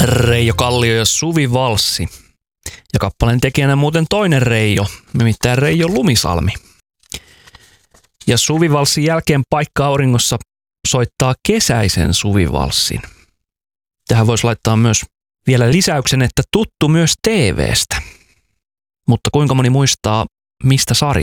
Reijo Kallio ja Suvi Valssi. Ja kappaleen tekijänä muuten toinen Reijo, nimittäin Reijo Lumisalmi. Ja Suvi Valssin jälkeen Paikka auringossa soittaa kesäisen Suvi Valssin. Tähän voisi laittaa myös vielä lisäyksen, että tuttu myös TV:stä. Mutta kuinka moni muistaa, mistä sarjasta?